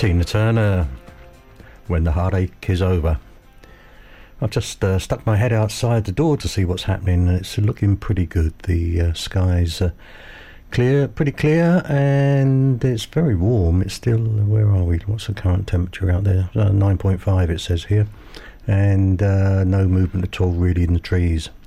Tina Turner, When the Heartache Is Over. I've just stuck my head outside the door to see what's happening, and it's looking pretty good. The sky's clear, pretty clear, and it's very warm. It's still, where are we? What's the current temperature out there? 9.5 it says here, and no movement at all really in the trees.